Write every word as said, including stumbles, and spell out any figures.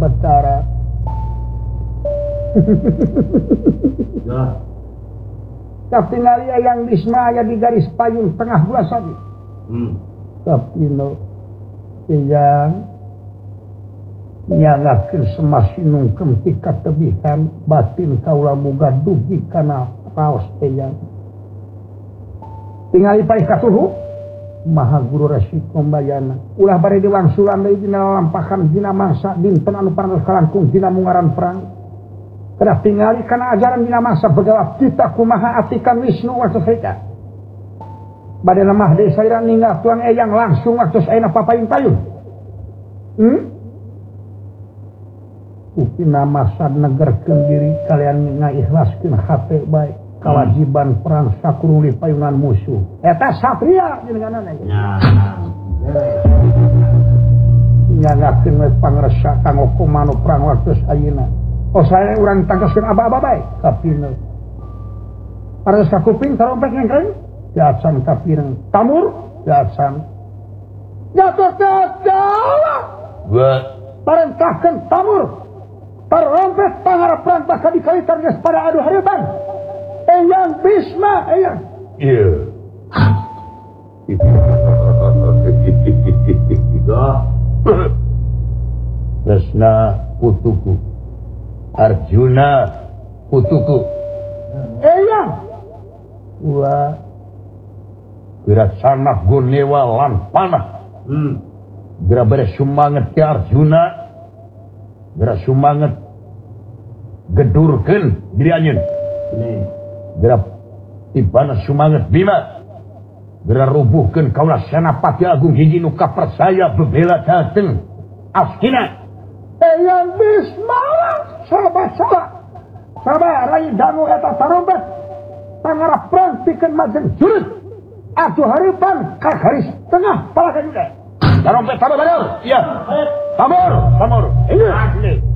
Batara. Ya. Tapi ngali yang Bisma aya di garis payung tengah bulan sabi. Hmm. Tapi no yang nyalakeun semasinungkeun ti katebihan batin kaula muga dugi kana raos teh yang. Tingali paih katuhu Maha Guru Resi Kombayana ulah bari diwangsulan deui dina lampahan dina mangsa dinten anu parantos kalangkung dina mungaran perang kada tingali kana ajaran dina mangsa begalap kita kumaha atikan Wisnu waktu saita bade lemah deui saira ninggal tuang eyang langsung waktu ayeuna papayun-payun hmm upina masa negerkeun diri kalian ngaikhlaskeun hate bae kewajiban perang sakuruli payungan musuh eta satria jenenganna Ya. nyanggakeun we pangresa kanggo komando perang waktu ayeuna oh saya urang tangkaskeun aba-aba bae kapina paras ka kuping tarompet ngengkeng jasan kapireng tamur jasan jatuh jatuh Buat perintahkeun tamur tarompet pangarep perang bakal dikalitar geus pada adu hareupan Eyang Bisma, Eyang. iya. Lesna putuku. Arjuna putuku. Eyang. Wa gerak sanak gunewa lan panah. Hmm. Gerak beres sumanget ti Arjuna. Gerak sumanget gedurkeun diri anjeun. Nih. Gerak tibana sumanget Bima gerak rubuhkeun kaula senapati agung hiji nu kapercaya bebela dateng askina Eyang Bisma sahabat salah sahabat rai dangu eta tarompet pangarap perang pikeun majeng jurut atuh hareupan ka garis tengah palaka juga tarompet tabur iya tamur tamur iya